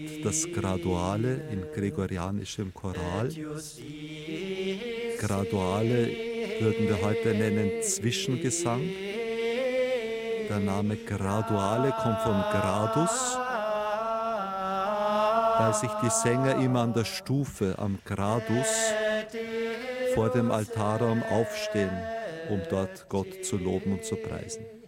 das Graduale in gregorianischem Choral. Graduale würden wir heute nennen Zwischengesang. Der Name Graduale kommt von Gradus, weil sich die Sänger immer an der Stufe, am Gradus, vor dem Altarraum aufstehen, um dort Gott zu loben und zu preisen.